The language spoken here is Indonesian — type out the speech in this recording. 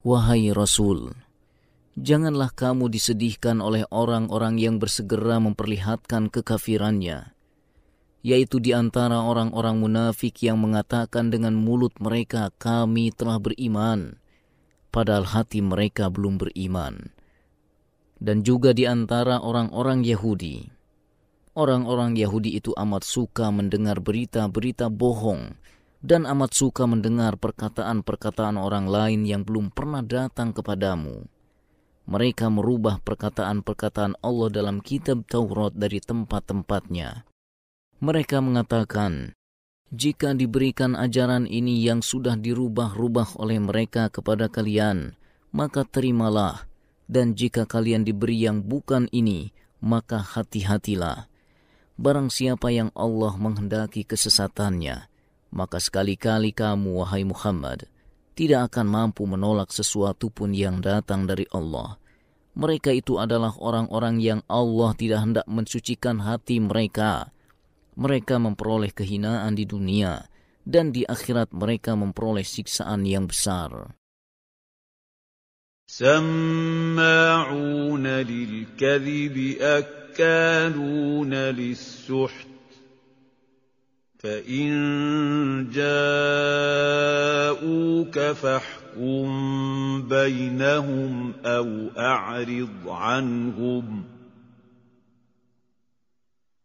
Wahai Rasul, janganlah kamu disedihkan oleh orang-orang yang bersegera memperlihatkan kekafirannya, yaitu di antara orang-orang munafik yang mengatakan dengan mulut mereka, kami telah beriman, padahal hati mereka belum beriman. Dan juga di antara orang-orang Yahudi. Orang-orang Yahudi itu amat suka mendengar berita-berita bohong dan amat suka mendengar perkataan-perkataan orang lain yang belum pernah datang kepadamu. Mereka merubah perkataan-perkataan Allah dalam kitab Taurat dari tempat-tempatnya. Mereka mengatakan, jika diberikan ajaran ini yang sudah dirubah-rubah oleh mereka kepada kalian, maka terimalah. Dan jika kalian diberi yang bukan ini, maka hati-hatilah. Barang siapa yang Allah menghendaki kesesatannya, maka sekali-kali kamu, wahai Muhammad, tidak akan mampu menolak sesuatu pun yang datang dari Allah. Mereka itu adalah orang-orang yang Allah tidak hendak mensucikan hati mereka. Mereka memperoleh kehinaan di dunia, dan di akhirat mereka memperoleh siksaan yang besar. سماعون للكذب أكالون للسحت فإن جاءوك فاحكم بينهم أو أعرض عنهم